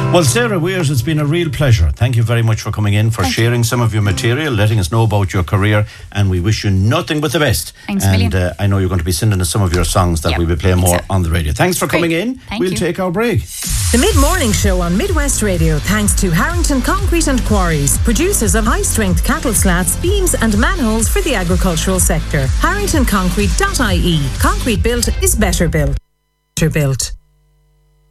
Well, Sarah Weirs, it's been a real pleasure. Thank you very much for coming in, for sharing some of your material, letting us know about your career, and we wish you nothing but the best. Thanks a million. And I know you're going to be sending us some of your songs that we'll be playing more on the radio. Thanks for coming in. We'll take our break. The Mid-Morning Show on Midwest Radio, thanks to Harrington Concrete and Quarries, producers of high-strength cattle slats, beams and manholes for the agricultural sector. HarringtonConcrete.ie. Concrete built is better built.